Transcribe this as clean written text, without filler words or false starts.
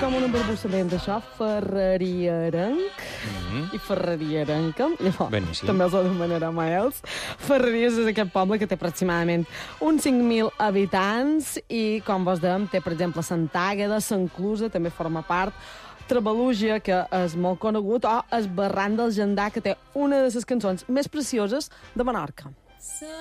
Com un embarbussament d'això, ferrariarenc i ferrariarenca. Llavors, Beníssim. també els anomenarem a ells. Ferreries és aquest poble que té aproximadament uns 5.000 habitants i, com vos dèiem, té, per exemple, Sant Àgueda, Sant Clusa, també forma part, Trebalúgia, que és molt conegut, o el Barranc del Gendar, que té una de les cançons més precioses de Menorca.